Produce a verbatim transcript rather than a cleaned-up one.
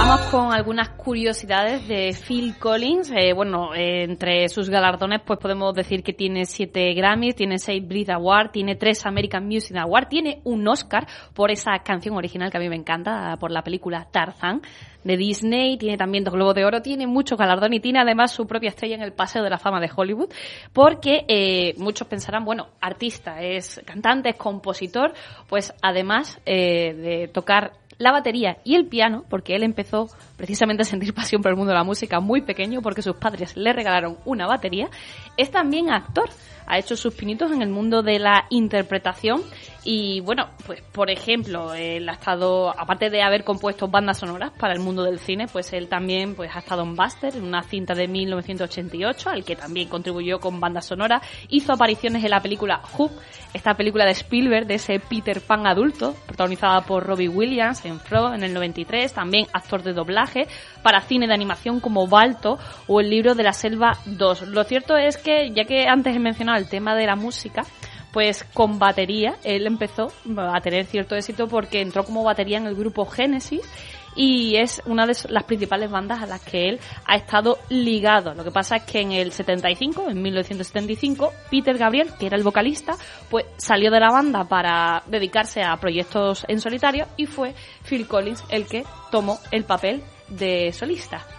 vamos con algunas curiosidades de Phil Collins. Eh, bueno, eh, entre sus galardones pues podemos decir que tiene siete Grammys, tiene seis Brit Awards, tiene tres American Music Awards, tiene un Oscar por esa canción original que a mí me encanta, por la película Tarzán de Disney, tiene también dos Globos de Oro, tiene muchos galardones y tiene además su propia estrella en el Paseo de la Fama de Hollywood, porque eh, muchos pensarán, bueno, artista, es cantante, es compositor, pues además eh, de tocar la batería y el piano, porque él empezó precisamente a sentir pasión por el mundo de la música muy pequeño, porque sus padres le regalaron una batería, es también actor. Ha hecho sus pinitos en el mundo de la interpretación y, bueno, pues por ejemplo, él ha estado, aparte de haber compuesto bandas sonoras para el mundo del cine, pues él también pues ha estado en Buster, en una cinta de mil novecientos ochenta y ocho, al que también contribuyó con bandas sonoras. Hizo apariciones en la película Hoop, esta película de Spielberg, de ese Peter Pan adulto, protagonizada por Robbie Williams en Frozen en el noventa y tres, también actor de doblaje para cine de animación como Balto o El libro de la selva dos. Lo cierto es que, ya que antes he mencionado el tema de la música, pues con batería él empezó a tener cierto éxito porque entró como batería en el grupo Genesis y es una de las principales bandas a las que él ha estado ligado. Lo que pasa es que en el setenta y cinco, en mil novecientos setenta y cinco, Peter Gabriel, que era el vocalista, pues salió de la banda para dedicarse a proyectos en solitario y fue Phil Collins el que tomó el papel de solista.